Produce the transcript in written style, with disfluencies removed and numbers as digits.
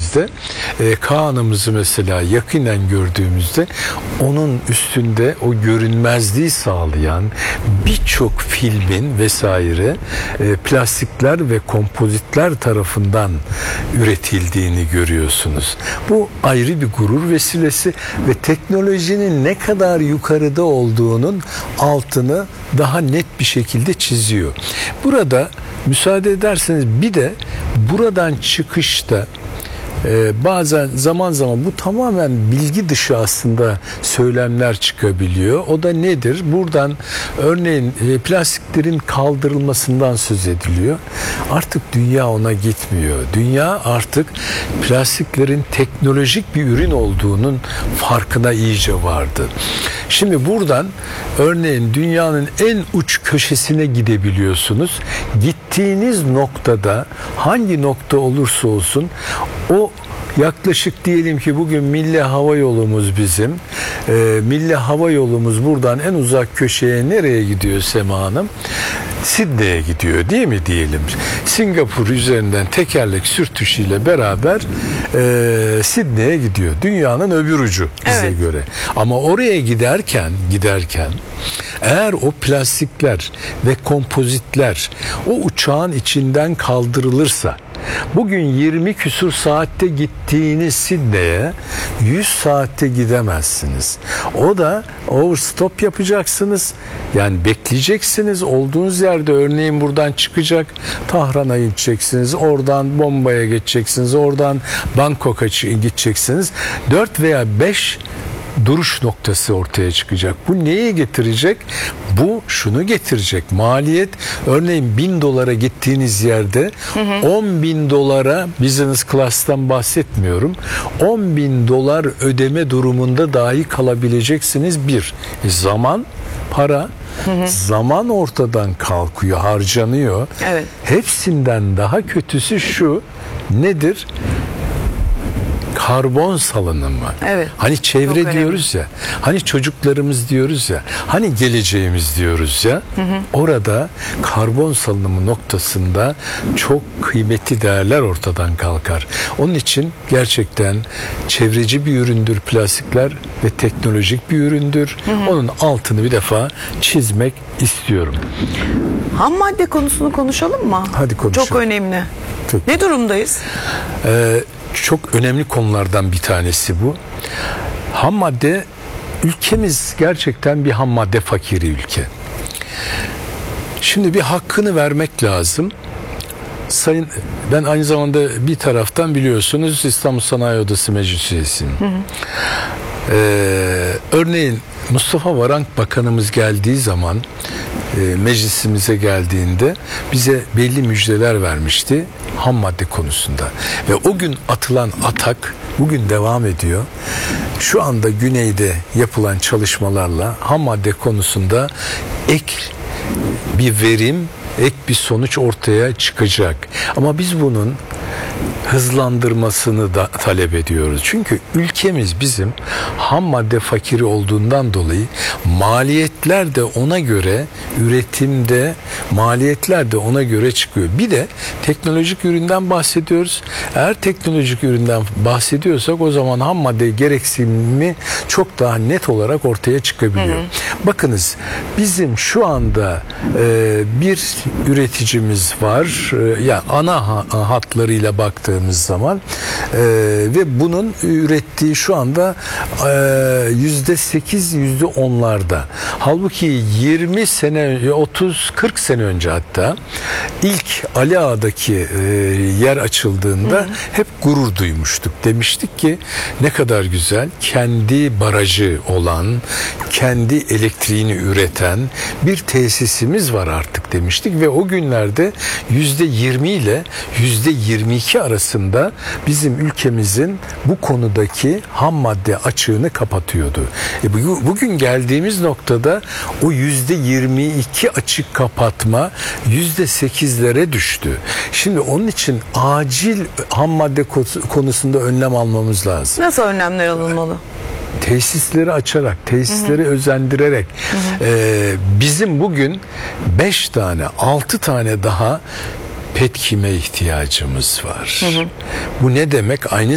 gittiğimizde Kaan'ımızı mesela yakinen gördüğümüzde onun üstünde o görünmezliği sağlayan birçok filmin vesaire plastikler ve kompozitler tarafından üretildiğini görüyorsunuz. Bu ayrı bir gurur vesilesi ve teknolojinin ne kadar yukarıda olduğunun altını daha net bir şekilde çiziyor. Burada müsaade ederseniz bir de buradan çıkışta bazen zaman zaman bu tamamen bilgi dışı aslında söylemler çıkabiliyor. O da nedir? Buradan örneğin plastiklerin kaldırılmasından söz ediliyor. Artık dünya ona gitmiyor. Dünya artık plastiklerin teknolojik bir ürün olduğunun farkına iyice vardı. Şimdi buradan örneğin dünyanın en uç köşesine gidebiliyorsunuz. Gittiğiniz noktada hangi nokta olursa olsun o yaklaşık diyelim ki bugün Milli Hava Yolumuz bizim. Milli Hava Yolumuz buradan en uzak köşeye nereye gidiyor Sema Hanım? Sidney'e gidiyor değil mi diyelim. Singapur üzerinden tekerlek sürtüşüyle beraber Sidney'e gidiyor. Dünyanın öbür ucu bize göre. Ama oraya giderken eğer o plastikler ve kompozitler o uçağın içinden kaldırılırsa bugün 20 küsur saatte gittiğiniz Sidney'e 100 saatte gidemezsiniz. O da overstop yapacaksınız. Yani bekleyeceksiniz. Olduğunuz yerde örneğin buradan çıkacak. Tahran'a gideceksiniz. Oradan Bombay'a geçeceksiniz. Oradan Bangkok'a gideceksiniz. 4 veya 5 duruş noktası ortaya çıkacak. Bu neyi getirecek? Bu şunu getirecek. Maliyet örneğin $1000 gittiğiniz yerde $10.000 business class'tan bahsetmiyorum. $10.000 ödeme durumunda dahi kalabileceksiniz. Bir, zaman, para, zaman ortadan kalkıyor, harcanıyor. Evet. Hepsinden daha kötüsü şu, nedir? Karbon salınımı. Evet. Hani çevre diyoruz ya, hani çocuklarımız diyoruz ya, hani geleceğimiz diyoruz ya. Orada karbon salınımı noktasında çok kıymetli değerler ortadan kalkar. Onun için gerçekten çevreci bir üründür plastikler ve teknolojik bir üründür. Onun altını bir defa çizmek istiyorum. Ham madde konusunu konuşalım mı? Hadi konuşalım. Çok önemli. Ne durumdayız? Çok önemli konulardan bir tanesi bu. Ham madde, ülkemiz gerçekten bir ham madde fakiri ülke. Şimdi bir hakkını vermek lazım. Ben aynı zamanda bir taraftan biliyorsunuz İstanbul Sanayi Odası Meclis Üyesiyim. Örneğin Mustafa Varank Bakanımız geldiği zaman meclisimize geldiğinde bize belli müjdeler vermişti ham madde konusunda. Ve o gün atılan atak bugün devam ediyor. Şu anda güneyde yapılan çalışmalarla ham madde konusunda ek bir verim, ek bir sonuç ortaya çıkacak. Ama biz bunun hızlandırmasını da talep ediyoruz. Çünkü ülkemiz bizim ham madde fakiri olduğundan dolayı maliyetler de ona göre, üretimde maliyetler de ona göre çıkıyor. Bir de teknolojik üründen bahsediyoruz. Eğer teknolojik üründen bahsediyorsak o zaman ham madde gereksinimi çok daha net olarak ortaya çıkabiliyor. Bakınız bizim şu anda bir üreticimiz var. Yani ana hatlarıyla baktığımız zaman ve bunun ürettiği şu anda %8, %10'larda. Halbuki 20 sene, 30-40 sene önce hatta ilk Ali Ağa'daki yer açıldığında hep gurur duymuştuk. Demiştik ki ne kadar güzel, kendi barajı olan, kendi elektriğini üreten bir tesisimiz var artık demiştik ve o günlerde %20 ile %22 arasında bizim ülkemizin bu konudaki ham madde açığını kapatıyordu. Bugün geldiğimiz noktada o %22 açık kapatma %8'lere düştü. Şimdi onun için acil ham madde konusunda önlem almamız lazım. Nasıl önlemler alınmalı? Tesisleri açarak, tesisleri özendirerek bizim bugün 5 tane, 6 tane daha petkime ihtiyacımız var. Bu ne demek? Aynı